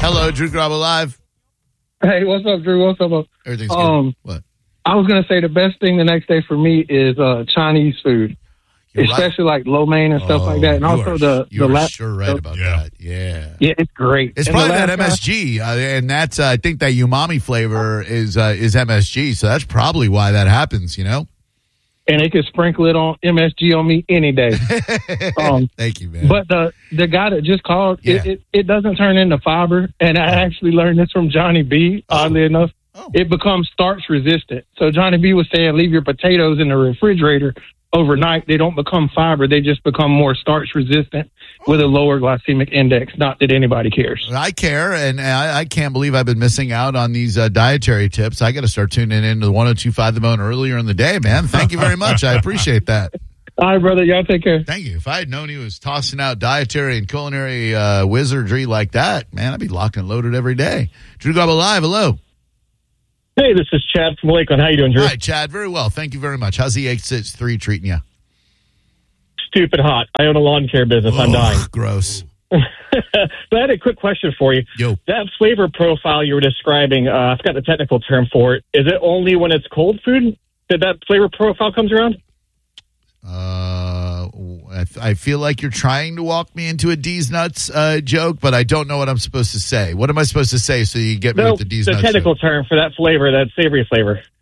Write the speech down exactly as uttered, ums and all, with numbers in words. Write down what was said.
Hello, Drew Garabo Live. Hey, what's up, Drew? What's up? Everything's um, good. What? I was going to say the best thing the next day for me is uh, Chinese food, You're especially right. like lo mein and stuff Oh, like that. And you also are, the you the are la- sure right about Yeah. that. Yeah. Yeah, it's great. It's And probably the that last M S G, uh, and that's uh, I think that umami flavor is uh, is M S G, so that's probably why that happens. You know. And they could sprinkle it on M S G on me any day. um, Thank you, man. but the the guy that just called, Yeah. it, it, it doesn't turn into fiber. And I actually learned this from Johnny B, oddly enough. Oh. It becomes starch resistant. So Johnny B was saying leave your potatoes in the refrigerator overnight. They don't become fiber. They just become more starch resistant with a lower glycemic index. Not that anybody cares. I care, and I, I can't believe I've been missing out on these uh, dietary tips. I got to start tuning in to the one oh two point five The Bone earlier in the day, man. Thank you very much. I appreciate that. All right, brother. Y'all take care. Thank you. If I had known he was tossing out dietary and culinary uh, wizardry like that, man, I'd be locked and loaded every day. Drew Garabo Live, hello. Hey, this is Chad from Lakeland. How you doing, Drew? Hi, Chad. Very well. Thank you very much. How's the eight six three treating you? Stupid hot. I own a lawn care business. I'm dying. Gross. So I had a quick question for you. Yo. That flavor profile you were describing, uh, I forgot the technical term for it. Is it only when it's cold food that that flavor profile comes around? Uh, I, I feel like you're trying to walk me into a D's nuts uh, joke, but I don't know what I'm supposed to say. What am I supposed to say so you get me No, with the D's the nuts technical joke? term for that flavor, that savory flavor.